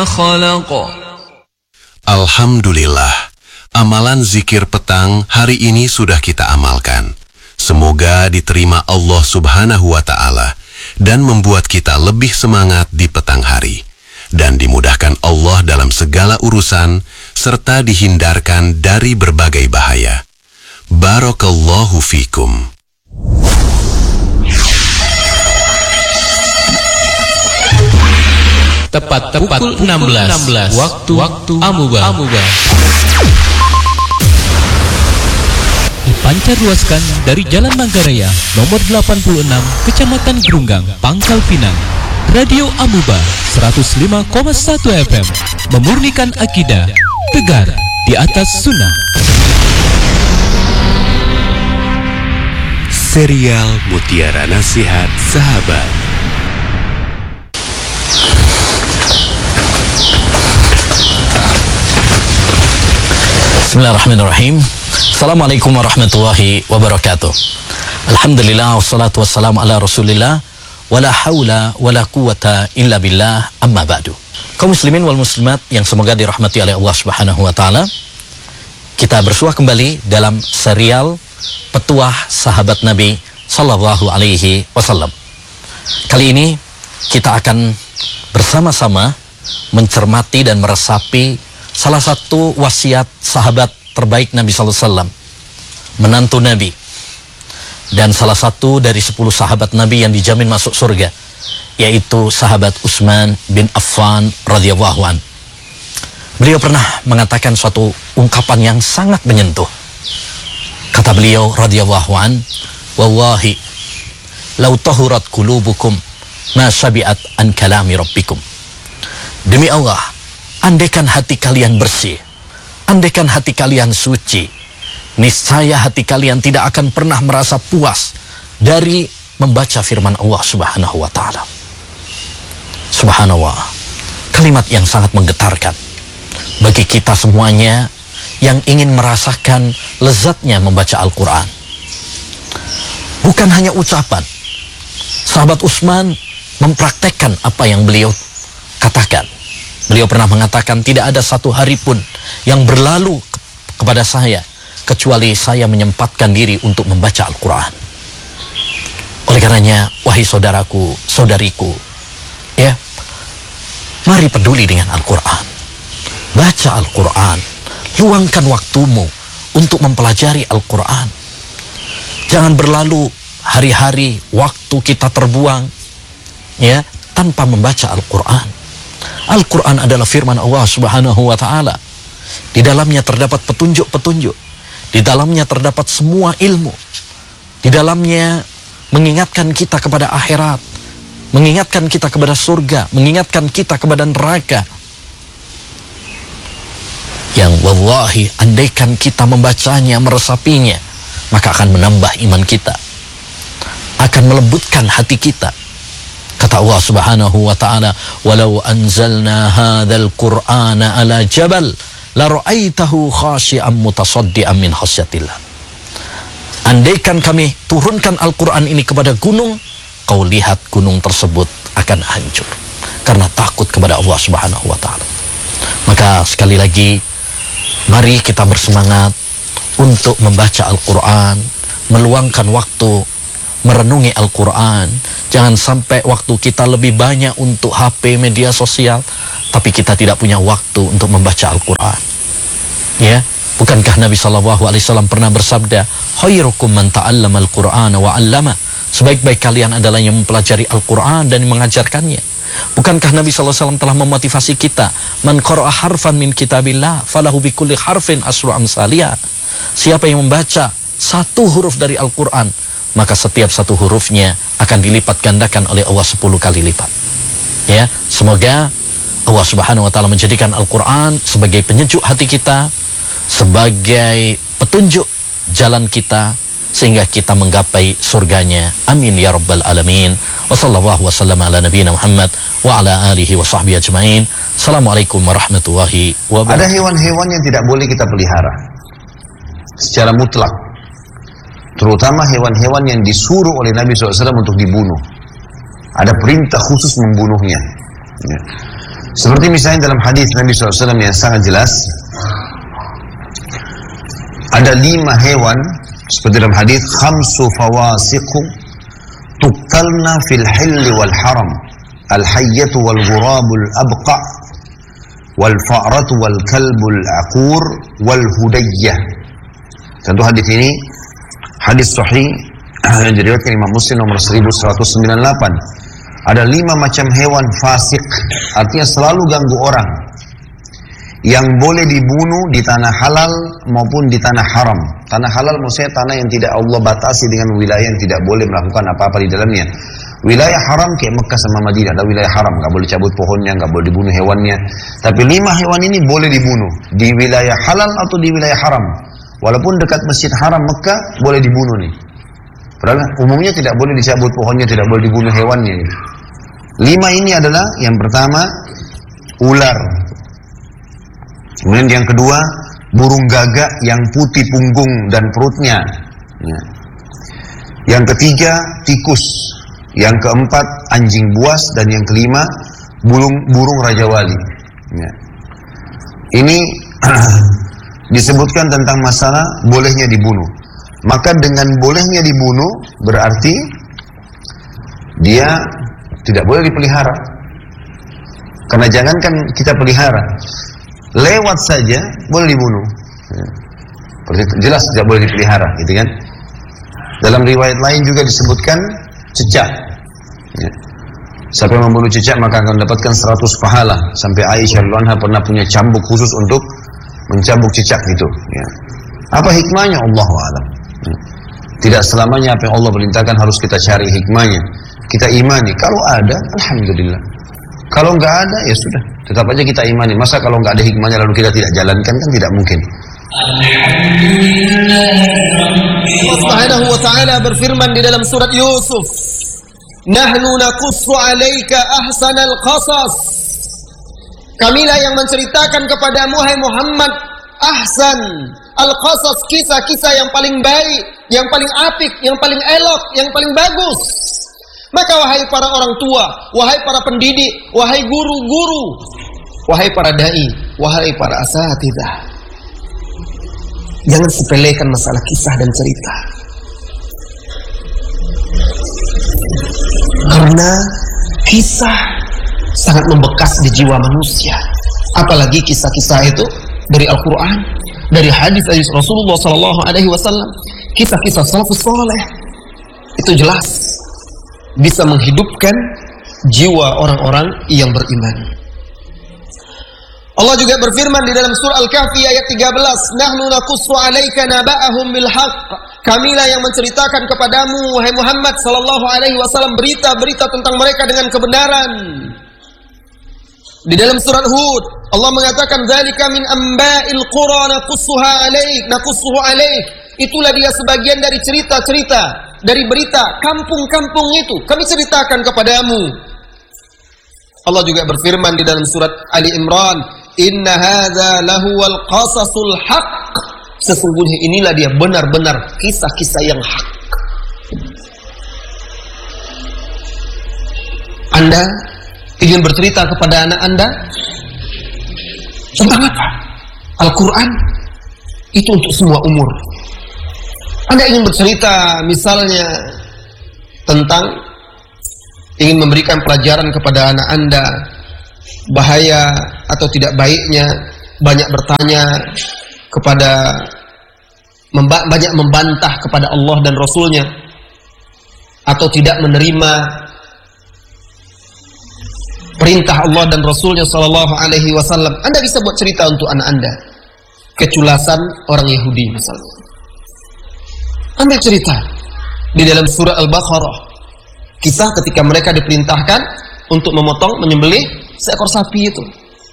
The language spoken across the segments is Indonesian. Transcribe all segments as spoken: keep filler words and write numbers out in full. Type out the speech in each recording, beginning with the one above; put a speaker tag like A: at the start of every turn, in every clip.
A: خلق.
B: Alhamdulillah, amalan zikir petang hari ini sudah kita amalkan. Semoga diterima Allah Subhanahu wa Ta'ala dan membuat kita lebih semangat di petang hari, dan dimudahkan Allah dalam segala urusan serta dihindarkan dari berbagai bahaya. Barakallahu fikum.
C: Tepat pukul enam belas waktu waktu Amuba. Amuba. Dipancarluaskan dari Jalan Manggaraya nomor delapan puluh enam Kecamatan Gerunggang, Pangkal Pinang. Radio Amuba seratus lima koma satu F M memurnikan akidah, tegar di atas sunnah.
B: Serial Mutiara Nasihat Sahabat.
D: Bismillahirrahmanirrahim. Assalamualaikum warahmatullahi wabarakatuh. Alhamdulillah wassalatu wassalamu ala Rasulillah wala haula wala quwata illa billah, amma ba'du. Kaum muslimin wal muslimat yang semoga dirahmati oleh Allah Subhanahu wa taala, kita bersua kembali dalam serial Petuah Sahabat Nabi sallallahu alaihi wasallam. Kali ini kita akan bersama-sama mencermati dan meresapi salah satu wasiat sahabat terbaik Nabi sallallahu alaihi wasallam, menantu Nabi, dan salah satu dari sepuluh sahabat Nabi yang dijamin masuk surga, yaitu sahabat Utsman bin Affan radhiyallahu an. Beliau pernah mengatakan suatu ungkapan yang sangat menyentuh. Kata beliau radhiyallahu an, "Wallahi law tahurat qulubukum ma syabi'at an kalami rabbikum." Demi Allah, andaikan hati kalian bersih, andaikan hati kalian suci, niscaya hati kalian tidak akan pernah merasa puas dari membaca firman Allah Subhanahu wa taala. Subhanallah, kalimat yang sangat menggetarkan bagi kita semuanya yang ingin merasakan lezatnya membaca Al-Quran. Bukan hanya ucapan, sahabat Utsman mempraktekkan apa yang beliau katakan. Beliau pernah mengatakan, tidak ada satu hari pun yang berlalu ke kepada saya kecuali saya menyempatkan diri untuk membaca Al-Quran. Oleh karenanya, wahai saudaraku, saudariku, ya, mari peduli dengan Al-Quran. Baca Al-Quran, luangkan waktumu untuk mempelajari Al-Quran. Jangan berlalu hari-hari waktu kita terbuang, ya, tanpa membaca Al-Quran. Al-Quran adalah firman Allah Subhanahu wa ta'ala. Di dalamnya terdapat petunjuk-petunjuk. Di dalamnya terdapat semua ilmu. Di dalamnya mengingatkan kita kepada akhirat, mengingatkan kita kepada surga, mengingatkan kita kepada neraka. Yang wallahi, andaikan kita membacanya, meresapinya, maka akan menambah iman kita, akan melembutkan hati kita. Kata Allah Subhanahu wa ta'ala, "Walau anzalna hadzal Qur'ana ala jabal la ra'aitahu khashi'an mutasaddian min khasyatillah." Andaikan kami turunkan Al-Quran ini kepada gunung, kau lihat gunung tersebut akan hancur karena takut kepada Allah Subhanahu wa ta'ala. Maka sekali lagi, mari kita bersemangat untuk membaca Al-Quran, meluangkan waktu merenungi Al-Quran. Jangan sampai waktu kita lebih banyak untuk H P, media sosial, tapi kita tidak punya waktu untuk membaca Al-Quran. Ya, bukankah Nabi Shallallahu Alaihi Wasallam pernah bersabda, "Khairukum man ta'allama Al-Quran wa 'allama." Sebaik-baik kalian adalah yang mempelajari Al-Quran dan mengajarkannya. Bukankah Nabi Shallallahu Alaihi Wasallam telah memotivasi kita, "Man qara'a harfan min kitabillah, falahu bikulli harfin asru amsaliyah." Siapa yang membaca satu huruf dari Al-Quran, maka setiap satu hurufnya akan dilipat gandakan oleh Allah sepuluh kali lipat. Ya, semoga Allah Subhanahu wa ta'ala menjadikan Al-Quran sebagai penyejuk hati kita, sebagai petunjuk jalan kita, sehingga kita menggapai surganya. Amin ya rabbal alamin. Wa sallallahu wasallam ala nabiyina Muhammad wa ala alihi wa sahbihi ajma'in. Assalamualaikum warahmatullahi wabarakatuh.
E: Ada hewan-hewan yang tidak boleh kita pelihara secara mutlak, terutama hewan-hewan yang disuruh oleh Nabi shallallahu alaihi wasallam untuk dibunuh. Ada perintah khusus membunuhnya. Ya. Seperti misalnya dalam hadis Nabi shallallahu alaihi wasallam yang sangat jelas, ada lima hewan seperti dalam hadis, khamsu fawasiqu tuqtalna fil hilli wal haram, al hayyatu wal ghurabul abqa wal fa'ratu wal kalbul aqur wal hudayyah. Tentu hadis ini hadis sahih yang diriwayatkan Imam Muslim nomor seribu seratus sembilan puluh delapan. Ada lima macam hewan fasik, artinya selalu ganggu orang, yang boleh dibunuh di tanah halal maupun di tanah haram. Tanah halal maksudnya tanah yang tidak Allah batasi dengan wilayah yang tidak boleh melakukan apa-apa di dalamnya. Wilayah haram kayak Mekah sama Madinah, ada wilayah haram, nggak boleh cabut pohonnya, nggak boleh dibunuh hewannya. Tapi lima hewan ini boleh dibunuh di wilayah halal atau di wilayah haram. Walaupun dekat Masjid Haram Mekah boleh dibunuh nih. Padahal umumnya tidak boleh dicabut pohonnya, tidak boleh dibunuh hewannya. Lima ini adalah yang pertama ular. Kemudian yang kedua burung gagak yang putih punggung dan perutnya. Ya. Yang ketiga tikus. Yang keempat anjing buas, dan yang kelima burung burung raja wali. Ya. Ini disebutkan tentang masalah bolehnya dibunuh. Maka dengan bolehnya dibunuh berarti dia tidak boleh dipelihara. Karena jangankan kita pelihara, lewat saja boleh dibunuh. Ya. Jelas tidak boleh dipelihara, gitu kan? Dalam riwayat lain juga disebutkan cecak. Ya. Siapa yang membunuh cecak maka akan mendapatkan seratus pahala. Sampai Aisyah radhiyallahu anha pernah punya cambuk khusus untuk mencambuk cecak itu. Ya. Apa hikmahnya? Allahu a'lam. Ya. Tidak selamanya apa yang Allah perintahkan harus kita cari hikmahnya. Kita imani. Kalau ada, alhamdulillah. Kalau nggak ada, ya sudah. Tetap aja kita imani. Masa kalau nggak ada hikmahnya lalu kita tidak jalankan, kan tidak mungkin.
A: Allah Subhanahu wa ta'ala berfirman di dalam surat Yusuf, nahnu naqussu 'alaika ahsanal qasas. Kamilah yang menceritakan kepadamu hai Muhammad ahsan al-qasas, kisah-kisah yang paling baik, yang paling apik, yang paling elok, yang paling bagus. Maka wahai para orang tua, wahai para pendidik, wahai guru-guru, wahai para dai, wahai para asatidzah, jangan sepelekan masalah kisah dan cerita. Karena kisah sangat membekas di jiwa manusia. Apalagi kisah-kisah itu dari Al-Quran, dari hadis Rasulullah Sallallahu Alaihi Wasallam, kisah-kisah salafus saleh itu jelas bisa menghidupkan jiwa orang-orang yang beriman. Allah juga berfirman di dalam surah Al-Kahfi ayat tiga belas, nahnu naqussu 'alaika naba'ahum bil haqq. Kamilah yang menceritakan kepadamu wahai Muhammad sallallahu alaihi wasallam berita-berita tentang mereka dengan kebenaran. Di dalam surat Hud Allah mengatakan zalika min amba'il qura naqussuha 'alaik, naqussuhu 'alaik. Itulah dia sebagian dari cerita-cerita, dari berita kampung-kampung itu kami ceritakan kepadamu. Allah juga berfirman di dalam surat Ali Imran, inna hadza lahuwal qasasul haqq. Sesungguhnya inilah dia benar-benar kisah-kisah yang hak. Anda ingin bercerita kepada anak Anda tentang apa? Al-Quran itu untuk semua umur. Anda ingin bercerita misalnya tentang ingin memberikan pelajaran kepada anak Anda bahaya atau tidak baiknya banyak bertanya kepada memba, banyak membantah kepada Allah dan Rasulnya, atau tidak menerima perintah Allah dan Rasulnya Sallallahu Alaihi Wasallam. Anda bisa buat cerita untuk anak Anda keculasan orang Yahudi misalnya. Anda cerita di dalam surah Al-Baqarah kisah ketika mereka diperintahkan untuk memotong, menyembelih seekor sapi itu.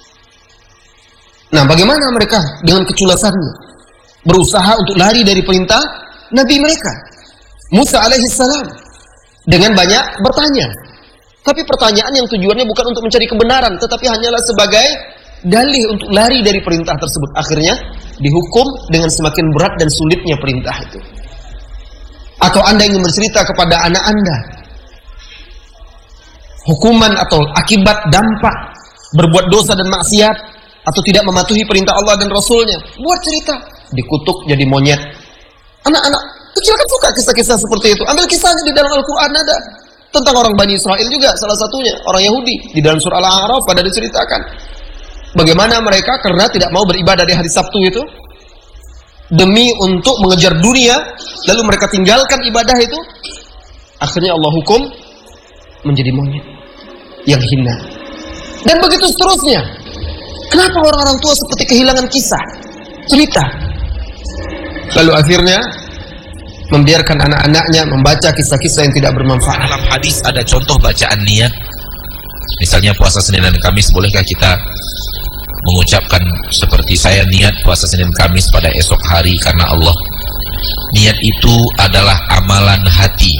A: Nah, bagaimana mereka dengan keculasannya berusaha untuk lari dari perintah Nabi mereka Musa alaihissalam dengan banyak bertanya. Tapi pertanyaan yang tujuannya bukan untuk mencari kebenaran, tetapi hanyalah sebagai dalih untuk lari dari perintah tersebut. Akhirnya dihukum dengan semakin berat dan sulitnya perintah itu. Atau Anda ingin bercerita kepada anak Anda hukuman atau akibat dampak berbuat dosa dan maksiat, atau tidak mematuhi perintah Allah dan Rasulnya. Buat cerita, dikutuk jadi monyet. Anak-anak kecil kan suka kisah-kisah seperti itu. Ambil kisahnya di dalam Al-Quran ada. Tentang orang Bani Israel juga salah satunya, orang Yahudi. Di dalam surah Al-A'raf ada diceritakan bagaimana mereka karena tidak mau beribadah di hari Sabtu itu, demi untuk mengejar dunia, lalu mereka tinggalkan ibadah itu. Akhirnya Allah hukum menjadi monyet yang hina. Dan begitu seterusnya. Kenapa orang-orang tua seperti kehilangan kisah, cerita? Lalu akhirnya membiarkan anak-anaknya membaca kisah-kisah yang tidak bermanfaat.
F: Dalam hadis ada contoh bacaan niat. Misalnya puasa Senin dan Kamis, bolehkah kita mengucapkan seperti saya niat puasa Senin Kamis pada esok hari karena Allah? Niat itu adalah amalan hati.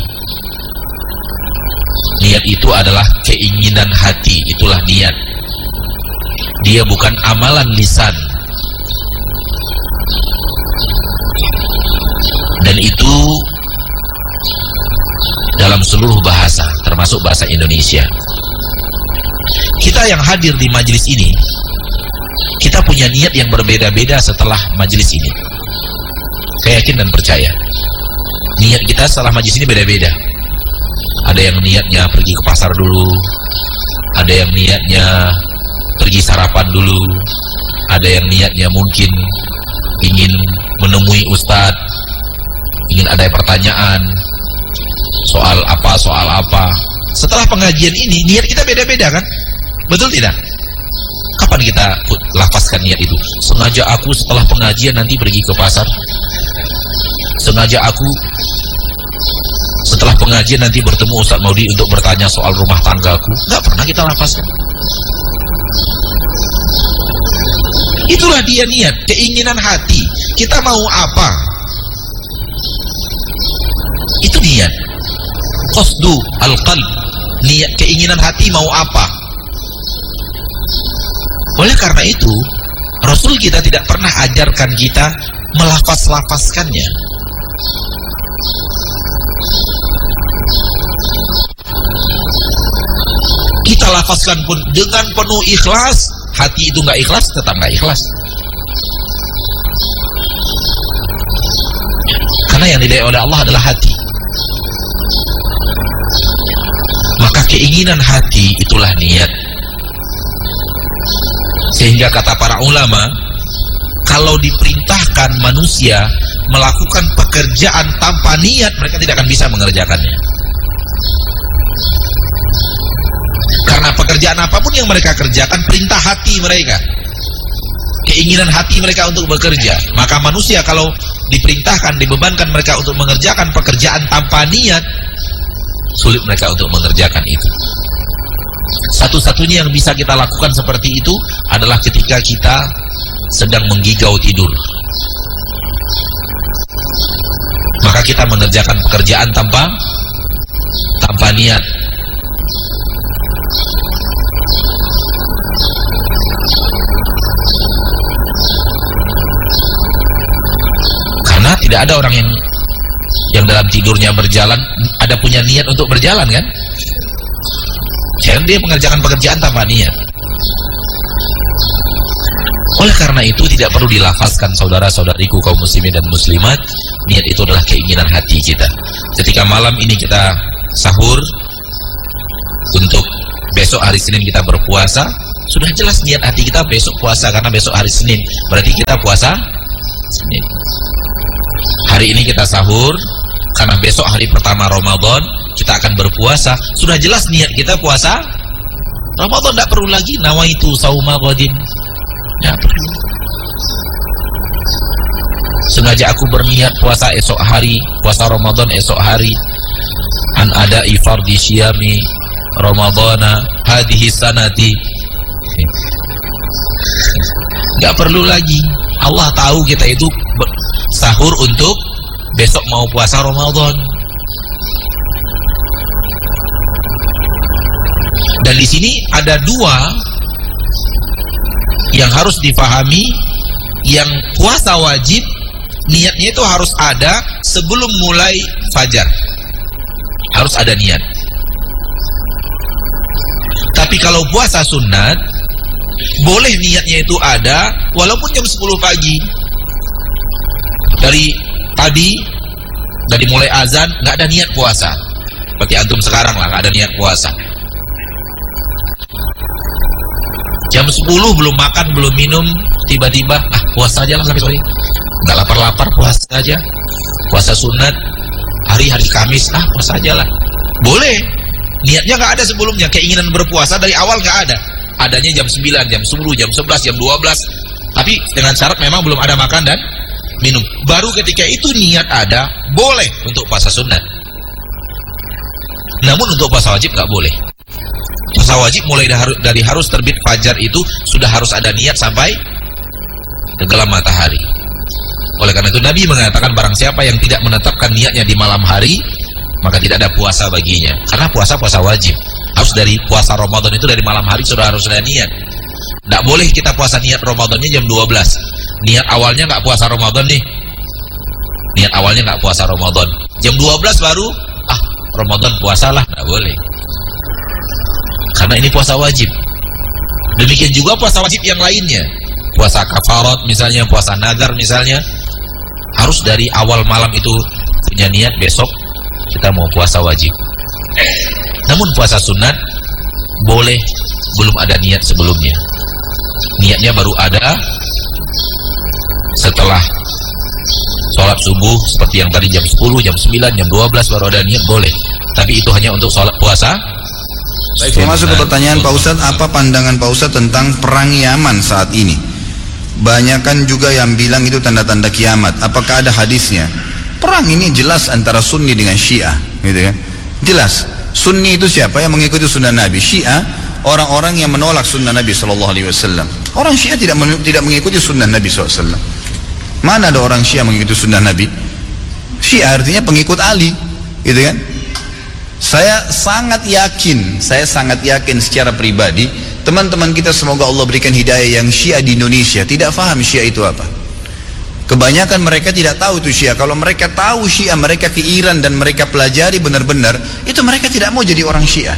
F: Niat itu adalah keinginan hati, itulah niat. Dia bukan amalan lisan. Dan itu dalam seluruh bahasa, termasuk bahasa Indonesia. Kita yang hadir di majelis ini, kita punya niat yang berbeda-beda setelah majelis ini. Saya yakin dan percaya, niat kita setelah majelis ini beda-beda. Ada yang niatnya pergi ke pasar dulu, ada yang niatnya pergi sarapan dulu, ada yang niatnya mungkin ingin menemui ustadz, ingin ada pertanyaan soal apa, soal apa. Setelah pengajian ini, niat kita beda-beda kan? Betul tidak? Kapan kita lafazkan niat itu? Sengaja aku setelah pengajian nanti pergi ke pasar. Sengaja aku setelah pengajian nanti bertemu Ustaz Maudi untuk bertanya soal rumah tanggaku. Nggak pernah kita lafazkan. Itulah dia niat, keinginan hati. Kita mau apa? Itu niat. Qasdu al-qalb, niat, keinginan hati mau apa. Oleh karena itu, Rasul kita tidak pernah ajarkan kita melafaz-lafazkannya. Kita lafazkan pun dengan penuh ikhlas, hati itu nggak ikhlas, tetap nggak ikhlas. Karena yang dilihat oleh Allah adalah hati. Maka keinginan hati itulah niat. Sehingga kata para ulama, kalau diperintahkan manusia melakukan pekerjaan tanpa niat, mereka tidak akan bisa mengerjakannya. Karena pekerjaan apapun yang mereka kerjakan, perintah hati mereka, keinginan hati mereka untuk bekerja. Maka manusia kalau diperintahkan, dibebankan mereka untuk mengerjakan pekerjaan tanpa niat, sulit mereka untuk mengerjakan itu. Satu-satunya yang bisa kita lakukan seperti itu adalah ketika kita sedang menggigau tidur. Maka kita mengerjakan pekerjaan tanpa tanpa niat. Karena tidak ada orang yang yang dalam tidurnya berjalan ada punya niat untuk berjalan, kan? Jangan dia mengerjakan pekerjaan tanpa niat. Oleh karena itu tidak perlu dilafazkan, saudara-saudariku kaum muslimin dan muslimat. Niat itu adalah keinginan hati kita. Ketika malam ini kita sahur untuk besok hari Senin kita berpuasa, sudah jelas niat hati kita besok puasa, karena besok hari Senin berarti kita puasa Senin. Hari ini kita sahur karena besok hari pertama Ramadan kita akan berpuasa, sudah jelas niat kita puasa Ramadan. Tidak perlu lagi nawaitu sauma ghadin, tidak perlu. Sengaja aku berniat puasa esok hari, puasa Ramadan esok hari, an ada'i fardhi syiyami Ramadana hadhihi sanati. Tidak perlu lagi. Allah tahu kita itu sahur untuk besok mau puasa Ramadan. Dan di sini ada dua yang harus difahami. Yang puasa wajib, niatnya itu harus ada sebelum mulai fajar. Harus ada niat. Tapi kalau puasa sunat, Boleh niatnya itu ada walaupun jam sepuluh pagi. Dari tadi, dari mulai azan nggak ada niat puasa. Seperti antum sekarang lah, nggak ada niat puasa. Jam sepuluh belum makan, belum minum, tiba-tiba ah puasa aja lah sampai sore. Nggak lapar-lapar, puasa aja. Puasa sunat, hari-hari Kamis, ah puasa aja lah. Boleh. Niatnya nggak ada sebelumnya, keinginan berpuasa dari awal nggak ada. Adanya jam sembilan, jam sepuluh, jam sebelas, jam dua belas. Tapi dengan syarat memang belum ada makan dan minum. Baru ketika itu niat ada, boleh untuk puasa sunat. Namun untuk puasa wajib nggak boleh. Puasa wajib mulai dari harus terbit fajar itu sudah harus ada niat sampai tenggelam matahari. Oleh karena itu Nabi mengatakan barang siapa yang tidak menetapkan niatnya di malam hari, maka tidak ada puasa baginya. Karena puasa puasa wajib. Harus dari puasa Ramadan itu dari malam hari sudah harus ada niat. Tidak boleh kita puasa niat Ramadannya jam dua belas. Niat awalnya nggak puasa Ramadan nih. Niat awalnya nggak puasa Ramadan. Jam dua belas baru ah Ramadan puasalah, nggak boleh. Karena ini puasa wajib. Demikian juga puasa wajib yang lainnya. Puasa kafarat misalnya, puasa nazar misalnya. Harus dari awal malam itu punya niat besok kita mau puasa wajib. Namun puasa sunat boleh belum ada niat sebelumnya. Niatnya baru ada setelah sholat subuh seperti yang tadi jam sepuluh, jam sembilan, jam dua belas baru ada niat, boleh. Tapi itu hanya untuk sholat puasa.
G: Baik, saya masuk ke pertanyaan Pak Ustadz, apa pandangan Pak Ustadz tentang perang Yaman saat ini? Banyakan juga yang bilang itu tanda-tanda kiamat. Apakah ada hadisnya? Perang ini jelas antara Sunni dengan Syiah, gitu kan? Jelas. Sunni itu siapa? Yang mengikuti sunnah Nabi. Syiah orang-orang yang menolak sunnah Nabi Shallallahu Alaihi Wasallam. Orang Syiah tidak tidak mengikuti sunnah Nabi Shallallahu Alaihi Wasallam. Mana ada orang Syiah mengikuti sunnah Nabi? Syiah artinya pengikut Ali, gitu kan? Saya sangat yakin, saya sangat yakin secara pribadi, teman-teman kita semoga Allah berikan hidayah yang Syiah di Indonesia tidak faham Syiah itu apa. Kebanyakan mereka tidak tahu itu Syiah. Kalau mereka tahu Syiah, mereka ke Iran dan mereka pelajari benar-benar, itu mereka tidak mau jadi orang Syiah.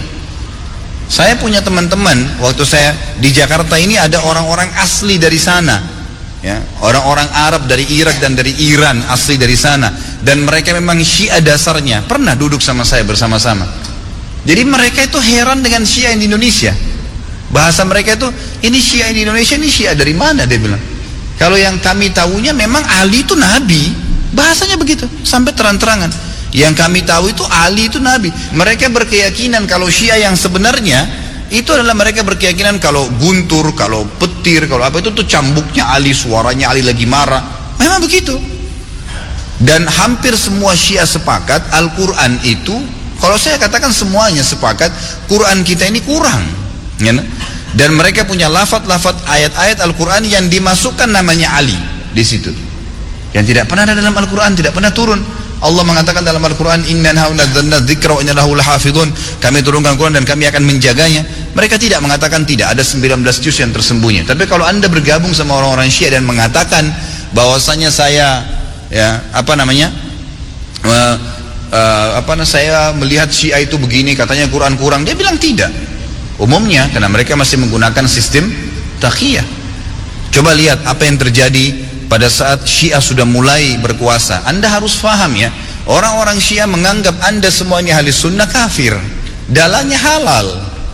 G: Saya punya teman-teman, waktu saya di Jakarta ini ada orang-orang asli dari sana, ya, orang-orang Arab dari Irak dan dari Iran asli dari sana, dan mereka memang Syiah dasarnya. Pernah duduk sama saya bersama-sama. Jadi mereka itu heran dengan Syiah di Indonesia. Bahasa mereka itu, ini Syiah di Indonesia, ini Syiah dari mana, dia bilang. Kalau yang kami tahunya memang Ali itu Nabi, bahasanya begitu, sampai terang-terangan. Yang kami tahu itu Ali itu Nabi. Mereka berkeyakinan kalau Syiah yang sebenarnya itu adalah mereka berkeyakinan kalau guntur, kalau petir, kalau apa itu tuh cambuknya Ali, suaranya Ali lagi marah. Memang begitu. Dan hampir semua Syiah sepakat Al-Quran itu, kalau saya katakan semuanya sepakat, Quran kita ini kurang, ya. Dan mereka punya lafaz-lafaz ayat-ayat Al-Quran yang dimasukkan namanya Ali di situ, yang tidak pernah ada dalam Al-Quran, tidak pernah turun. Allah mengatakan dalam Al-Quran, Inna nazzalna dzikra wa inna lahu lahafidhun, kami turunkan Quran dan kami akan menjaganya. Mereka tidak mengatakan tidak, ada sembilan belas juz yang tersembunyi. Tapi kalau anda bergabung sama orang-orang Syiah dan mengatakan bahwasanya saya ya apa namanya uh, uh, apa namanya saya melihat Syiah itu begini, katanya Quran kurang, dia bilang tidak. Umumnya karena mereka masih menggunakan sistem taqiyah. Coba lihat apa yang terjadi pada saat Syiah sudah mulai berkuasa. Anda harus faham ya, orang-orang Syiah menganggap anda semua ini ahli sunnah kafir, dalahnya halal.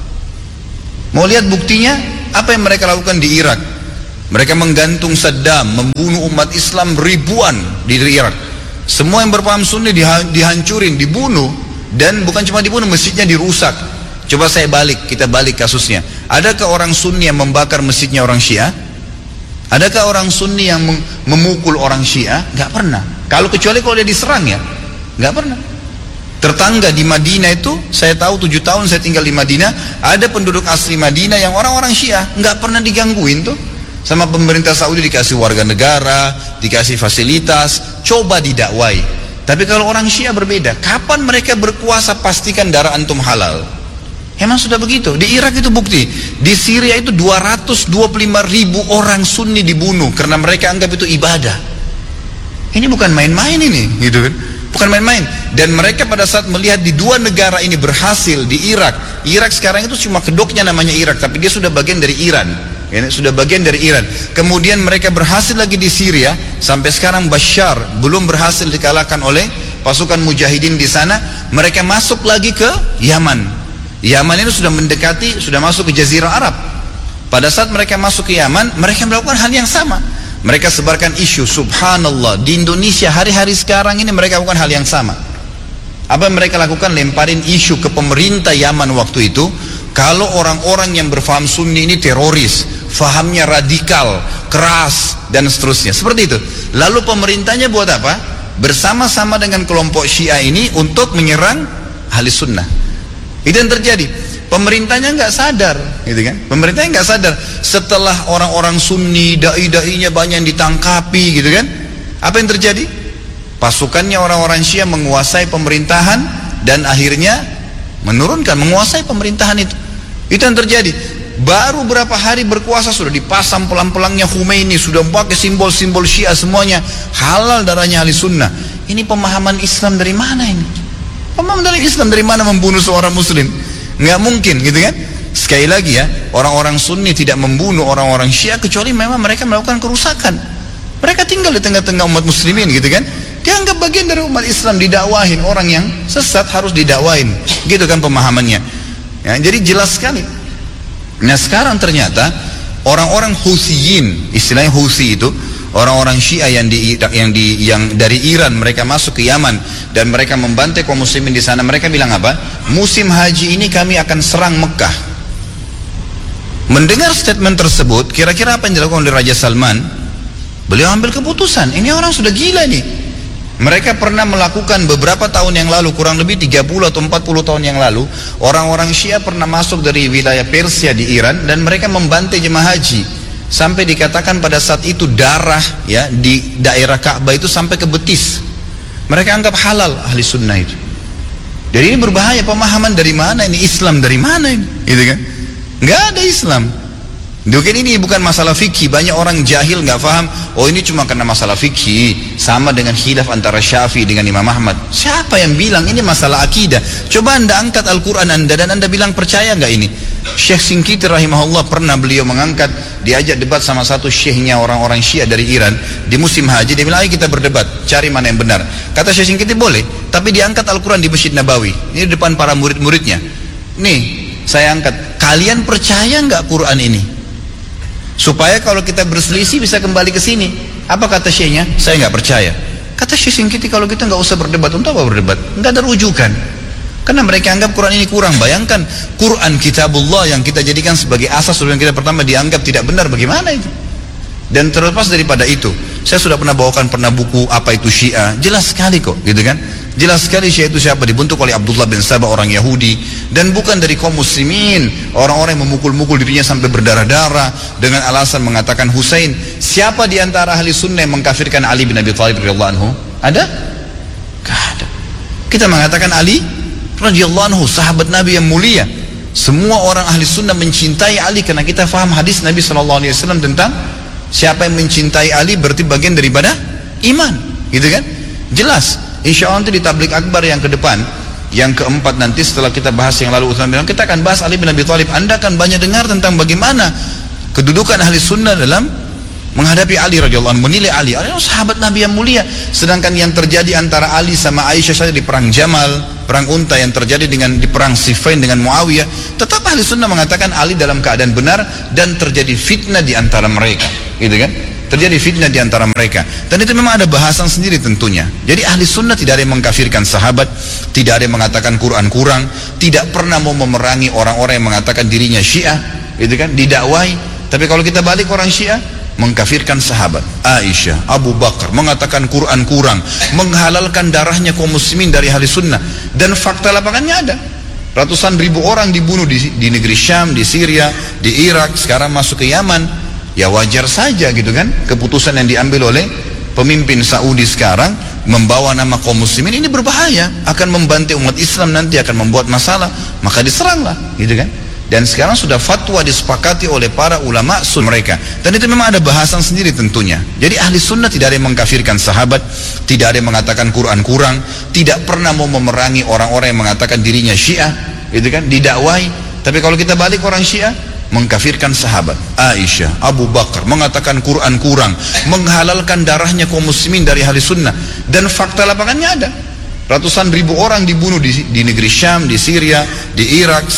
G: Mau lihat buktinya? Apa yang mereka lakukan di Irak? Mereka menggantung Saddam, membunuh umat Islam ribuan di Irak. Semua yang berpaham Sunni dihancurin, dibunuh, dan bukan cuma dibunuh, masjidnya dirusak. Coba saya balik, kita balik kasusnya. Adakah orang Sunni yang membakar masjidnya orang Syiah? Adakah orang Sunni yang memukul orang Syiah? Gak pernah. Kalau kecuali kalau dia diserang ya, gak pernah. Tetangga di Madinah itu, saya tahu tujuh tahun saya tinggal di Madinah, ada penduduk asli Madinah yang orang-orang Syiah, gak pernah digangguin tuh. Sama pemerintah Saudi dikasih warga negara, dikasih fasilitas, coba didakwai. Tapi kalau orang Syiah berbeda. Kapan mereka berkuasa pastikan darah antum halal? Emang sudah begitu. Di Irak itu bukti. Di Syria itu dua ratus dua puluh lima ribu orang Sunni dibunuh karena mereka anggap itu ibadah. Ini bukan main-main ini, gitu kan? Bukan main-main. Dan mereka pada saat melihat di dua negara ini berhasil, di Irak. Irak sekarang itu cuma kedoknya namanya Irak, tapi dia sudah bagian dari Iran. Ya, sudah bagian dari Iran. Kemudian mereka berhasil lagi di Syria. Sampai sekarang Bashar belum berhasil dikalahkan oleh pasukan mujahidin di sana. Mereka masuk lagi ke Yaman. Yaman itu sudah mendekati, sudah masuk ke Jazirah Arab. Pada saat mereka masuk ke Yaman, mereka melakukan hal yang sama. Mereka sebarkan isu, subhanallah, di Indonesia hari-hari sekarang ini mereka lakukan hal yang sama. Apa yang mereka lakukan? Lemparin isu ke pemerintah Yaman waktu itu, kalau orang-orang yang berfaham Sunni ini teroris, fahamnya radikal, keras, dan seterusnya. Seperti itu. Lalu pemerintahnya buat apa? Bersama-sama dengan kelompok Syiah ini untuk menyerang ahli sunnah. Itu yang terjadi. Pemerintahnya nggak sadar, gitu kan? Pemerintahnya nggak sadar. Setelah orang-orang Sunni, dai-dainya banyak yang ditangkapi, gitu kan? Apa yang terjadi? Pasukannya orang-orang Syiah menguasai pemerintahan dan akhirnya menurunkan, menguasai pemerintahan itu. Itu yang terjadi. Baru berapa hari berkuasa sudah dipasang pelang-pelangnya Khomeini, sudah pakai simbol-simbol Syiah semuanya. Halal darahnya ahli sunnah. Ini pemahaman Islam dari mana ini? Pemahaman dari Islam dari mana membunuh seorang muslim? Nggak mungkin, gitu kan? Sekali lagi ya, orang-orang Sunni tidak membunuh orang-orang Syiah kecuali memang mereka melakukan kerusakan. Mereka tinggal di tengah-tengah umat muslimin, gitu kan? Dianggap bagian dari umat Islam, didakwahin. Orang yang sesat harus didakwahin, gitu kan pemahamannya ya, jadi jelas sekali. Nah sekarang ternyata orang-orang Huthiyin, istilahnya Huthi itu orang-orang Syiah yang di yang di yang dari Iran, mereka masuk ke Yaman dan mereka membantai kaum muslimin di sana. Mereka bilang apa? Musim haji ini kami akan serang Mekah. Mendengar statement tersebut, kira-kira apa yang dilakukan oleh Raja Salman? Beliau ambil keputusan, ini orang sudah gila nih. Mereka pernah melakukan beberapa tahun yang lalu, kurang lebih tiga puluh atau empat puluh tahun yang lalu, orang-orang Syiah pernah masuk dari wilayah Persia di Iran dan mereka membantai jemaah haji. Sampai dikatakan pada saat itu darah ya di daerah Ka'bah itu sampai ke betis. Mereka anggap halal ahli sunnah itu. Jadi ini berbahaya. Pemahaman dari mana ini? Islam dari mana ini? Gitu kan? Nggak ada Islam. Mungkin ini bukan masalah fikih. Banyak orang jahil nggak paham. Oh ini cuma karena masalah fikih, sama dengan khilaf antara Syafi'i dengan Imam Ahmad. Siapa yang bilang ini masalah akidah? Coba anda angkat Al-Quran anda dan anda bilang percaya nggak ini? Syekh Singkiti rahimahullah pernah beliau mengangkat, diajak debat sama satu syekhnya orang-orang Syiah dari Iran di musim haji. Dia bilang ayo kita berdebat, cari mana yang benar. Kata Syekh Singkiti boleh, tapi diangkat Al-Quran di Masjid Nabawi. Ini di depan para murid-muridnya. Nih saya angkat, kalian percaya nggak Quran ini? Supaya kalau kita berselisih bisa kembali ke sini. Apa kata syekhnya? Saya nggak percaya. Kata Syekh Singkiti kalau kita nggak usah berdebat. Untuk apa berdebat? Nggak ada rujukan. Karena mereka anggap Quran ini kurang. Bayangkan Quran kitabullah yang kita jadikan sebagai asas yang kita pertama dianggap tidak benar, bagaimana itu? Dan terlepas daripada itu, saya sudah pernah bawakan pernah buku apa itu Syiah, jelas sekali kok, gitu kan? Jelas sekali Syiah itu siapa, dibentuk oleh Abdullah bin Sabah, orang Yahudi, dan bukan dari kaum muslimin, orang-orang yang memukul-mukul dirinya sampai berdarah-darah dengan alasan mengatakan Husain. Siapa di antara ahli sunnah yang mengkafirkan Ali bin Abi Thalib radhiyallahu anhu? Ada? Gak ada. Kita mengatakan Ali radhiyallahu anhu sahabat Nabi yang mulia. Semua orang ahli sunnah mencintai Ali karena kita faham hadis Nabi shallallahu alaihi wasallam tentang siapa yang mencintai Ali berarti bagian daripada iman, gitu kan? Jelas. Insya Allah nanti di tablik akbar yang ke depan, yang keempat nanti setelah kita bahas yang lalu Utsman bilang, kita akan bahas Ali bin Abi Thalib. Anda akan banyak dengar tentang bagaimana kedudukan ahli sunnah dalam menghadapi Ali radhiyallahu anhu, menilai Ali. Ali sahabat Nabi yang mulia. Sedangkan yang terjadi antara Ali sama Aisyah saja di perang Jamal, perang unta yang terjadi dengan di perang Siffin dengan Muawiyah, tetap ahli sunnah mengatakan Ali dalam keadaan benar dan terjadi fitnah di antara mereka, gitu kan? Terjadi fitnah di antara mereka. Dan itu memang ada bahasan sendiri tentunya. Jadi ahli sunnah tidak ada yang mengkafirkan sahabat, tidak ada yang mengatakan Quran kurang, tidak pernah mau memerangi orang-orang yang mengatakan dirinya Syiah, gitu kan? Didakwai. Tapi kalau kita balik orang Syiah, mengkafirkan sahabat Aisyah, Abu Bakar, mengatakan Quran kurang, menghalalkan darahnya kaum muslimin dari ahli sunnah. Dan fakta lapangannya ada. Ratusan ribu orang dibunuh di, di negeri Syam, di Syria, di Irak, sekarang masuk ke Yaman. Ya wajar saja gitu kan, keputusan yang diambil oleh pemimpin Saudi sekarang membawa nama kaum muslimin ini berbahaya, akan membantai umat Islam, nanti akan membuat masalah, maka diseranglah, gitu kan? Dan sekarang sudah fatwa disepakati oleh para ulama sunnah mereka. Dan itu memang ada bahasan sendiri tentunya. Jadi ahli sunnah tidak ada yang mengkafirkan sahabat, tidak ada yang mengatakan Quran kurang, tidak pernah mau memerangi orang-orang yang mengatakan dirinya Syiah, gitu kan? Didakwai. Tapi kalau kita balik orang Syiah, mengkafirkan sahabat, Aisyah, Abu Bakar, mengatakan Quran kurang, menghalalkan darahnya kaum muslimin dari ahli sunnah, dan fakta lapangannya ada. Ratusan ribu orang dibunuh di, di negeri Syam, di Syria, di Irak,